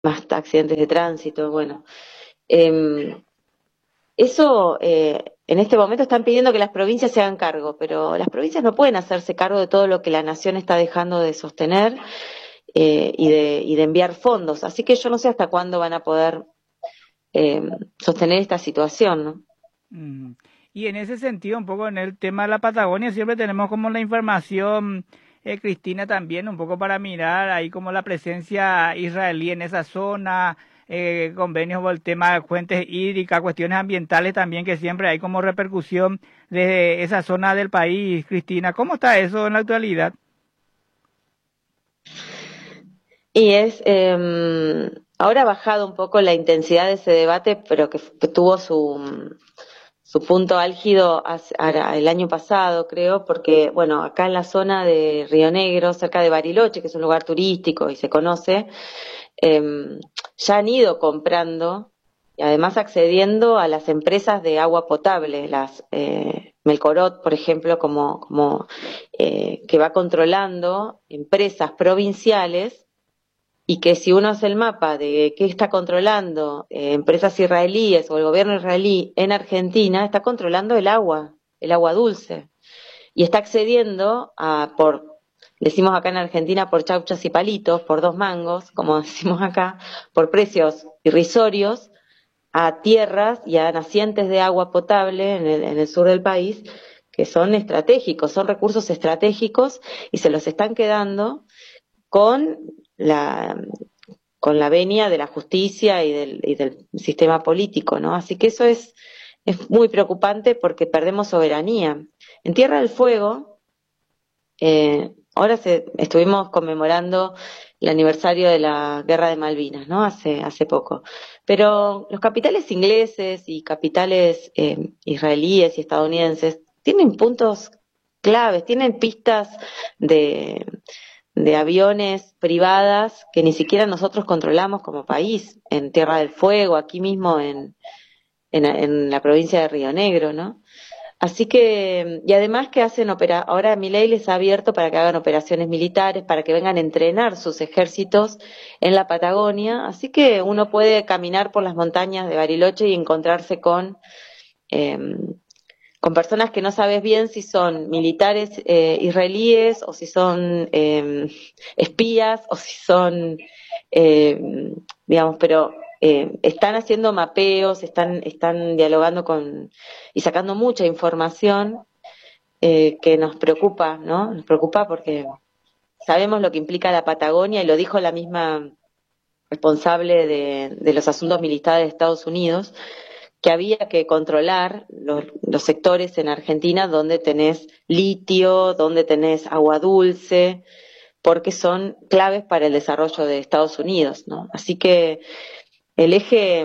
más accidentes de tránsito, bueno. Eh, Eso, en este momento están pidiendo que las provincias se hagan cargo, pero las provincias no pueden hacerse cargo de todo lo que la nación está dejando de sostener y de enviar fondos. Así que yo no sé hasta cuándo van a poder eh, sostener esta situación, ¿no? Mm. Y en ese sentido, un poco en el tema de la Patagonia, siempre tenemos como la información, Cristina, también, un poco para mirar ahí como la presencia israelí en esa zona, convenios por el tema de fuentes hídricas, cuestiones ambientales también, que siempre hay como repercusión de esa zona del país, Cristina. ¿Cómo está eso en la actualidad? Y ahora ha bajado un poco la intensidad de ese debate, pero que tuvo su punto álgido el año pasado, creo, porque, bueno, acá en la zona de Río Negro, cerca de Bariloche, que es un lugar turístico y se conoce, ya han ido comprando y además accediendo a las empresas de agua potable, las Melcorot, por ejemplo, que va controlando empresas provinciales y que si uno hace el mapa de qué está controlando empresas israelíes o el gobierno israelí en Argentina, está controlando el agua dulce, y está accediendo decimos acá en Argentina, por chauchas y palitos, por 2 mangos, como decimos acá, por precios irrisorios, a tierras y a nacientes de agua potable en el sur del país, que son estratégicos, son recursos estratégicos y se los están quedando con la, con la venia de la justicia y del sistema político, ¿no? Así que eso es muy preocupante porque perdemos soberanía. En Tierra del Fuego, ahora estuvimos conmemorando el aniversario de la Guerra de Malvinas, ¿no? Hace poco. Pero los capitales ingleses y capitales israelíes y estadounidenses tienen puntos claves, tienen pistas de, de aviones privadas que ni siquiera nosotros controlamos como país, en Tierra del Fuego, aquí mismo en la provincia de Río Negro, ¿no? Así que, y además que ahora Milei les ha abierto para que hagan operaciones militares, para que vengan a entrenar sus ejércitos en la Patagonia, así que uno puede caminar por las montañas de Bariloche y encontrarse eh, con personas que no sabes bien si son militares israelíes o si son espías o si son, eh, digamos, pero están haciendo mapeos, están dialogando y sacando mucha información que nos preocupa, ¿no? Nos preocupa porque sabemos lo que implica la Patagonia y lo dijo la misma responsable de los asuntos militares de Estados Unidos, que había que controlar los sectores en Argentina donde tenés litio, donde tenés agua dulce, porque son claves para el desarrollo de Estados Unidos, ¿no? Así que el eje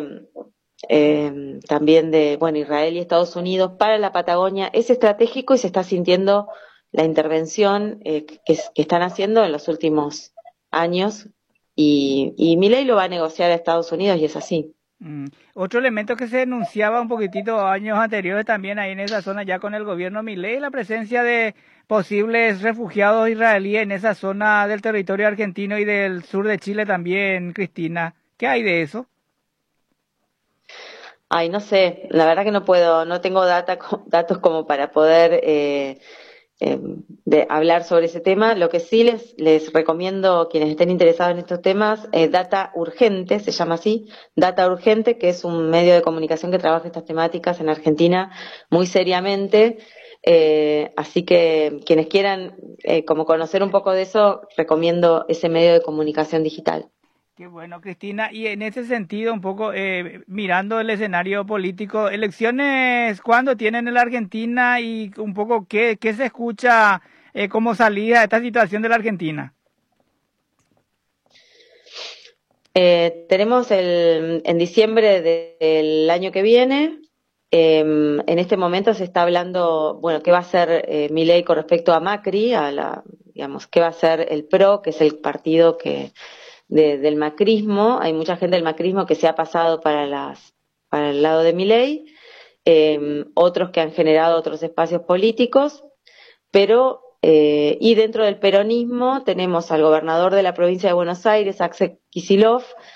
también de, bueno, Israel y Estados Unidos para la Patagonia es estratégico y se está sintiendo la intervención que están haciendo en los últimos años y Milei lo va a negociar a Estados Unidos y es así. Mm. Otro elemento que se denunciaba un poquitito años anteriores también ahí en esa zona ya con el gobierno Milei, la presencia de posibles refugiados israelíes en esa zona del territorio argentino y del sur de Chile también, Cristina. ¿Qué hay de eso? Ay, no sé, la verdad que no puedo, no tengo datos como para poder hablar sobre ese tema. Lo que sí les recomiendo, quienes estén interesados en estos temas, Data Urgente, se llama así, Data Urgente, que es un medio de comunicación que trabaja estas temáticas en Argentina muy seriamente. Así que quienes quieran como conocer un poco de eso, recomiendo ese medio de comunicación digital. Qué bueno, Cristina. Y en ese sentido, un poco mirando el escenario político, elecciones, ¿cuándo tienen en la Argentina y un poco qué se escucha como salida de esta situación de la Argentina? Tenemos en diciembre del año que viene, en este momento se está hablando, bueno, qué va a hacer Milei con respecto a Macri, digamos, qué va a hacer el PRO, que es el partido del macrismo. Hay mucha gente del macrismo que se ha pasado para el lado de Milei, otros que han generado otros espacios políticos, pero y dentro del peronismo tenemos al gobernador de la provincia de Buenos Aires, Axel Kicillof,